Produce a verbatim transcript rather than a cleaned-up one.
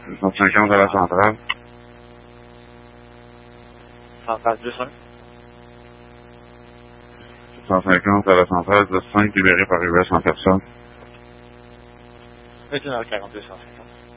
deux cent cinquante à la centrale. Centrale deux cent. deux cent cinquante à la centrale, dix cinq libéré par U S en personne. vingt et une heures quarante-deux, cent cinquante.